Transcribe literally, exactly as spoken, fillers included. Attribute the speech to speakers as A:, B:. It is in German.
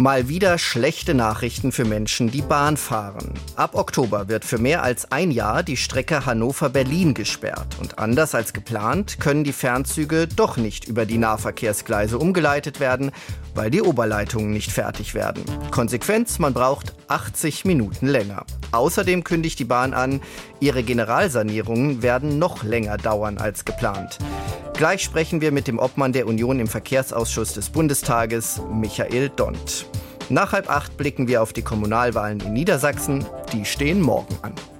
A: Mal wieder schlechte Nachrichten für Menschen, die Bahn fahren. Ab Oktober wird für mehr als ein Jahr die Strecke Hannover-Berlin gesperrt. Und anders als geplant können die Fernzüge doch nicht über die Nahverkehrsgleise umgeleitet werden, weil die Oberleitungen nicht fertig werden. Konsequenz, man braucht achtzig Minuten länger. Außerdem kündigt die Bahn an, ihre Generalsanierungen werden noch länger dauern als geplant. Gleich sprechen wir mit dem Obmann der Union im Verkehrsausschuss des Bundestages, Michael Dont. Nach halb acht blicken wir auf die Kommunalwahlen in Niedersachsen. Die stehen morgen an.